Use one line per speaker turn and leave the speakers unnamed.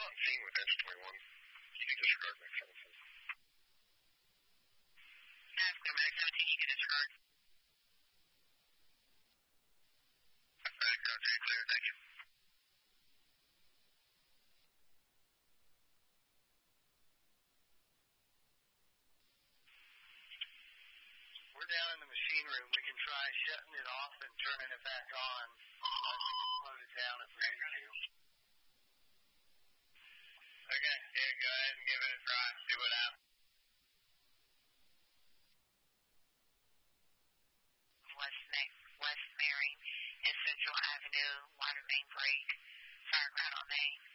on scene with engine 21. You can disregard Max 17.
Ask them, Max 17, you can disregard.
Okay, clear, thank you.
We're down in the machine room. We can try shutting it off and turning it back on. Slow it down if we need to.
Okay, yeah, go ahead and give it a try. See what happens.
West Marion and Central Avenue, water main break, fireground on main.